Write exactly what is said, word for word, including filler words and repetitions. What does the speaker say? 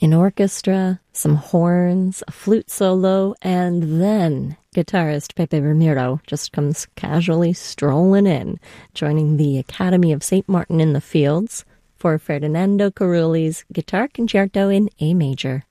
An orchestra, some horns, a flute solo, and then guitarist Pepe Ramiro just comes casually strolling in, joining the Academy of Saint Martin in the Fields for Ferdinando Carulli's Guitar Concerto in A Major.